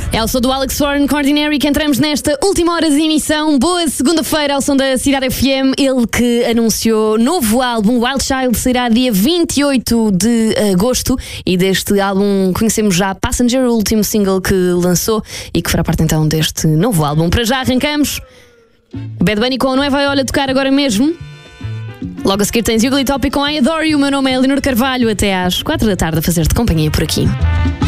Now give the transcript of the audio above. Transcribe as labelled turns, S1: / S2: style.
S1: É o som do Alex Warren com Ordinary que entramos nesta última hora de emissão. Boa segunda-feira ao som da Cidade FM. Ele que anunciou novo álbum, Wild Child, sairá dia 28 de agosto. E deste álbum conhecemos já Passenger, o último single que lançou e que fará parte então deste novo álbum. Para já arrancamos. Bad Bunny com Não Vai Olha tocar agora mesmo. Logo a seguir tens Ugly Topic com I Adore You. O meu nome é Leonor Carvalho. Até às 4 da tarde a fazer-te companhia por aqui.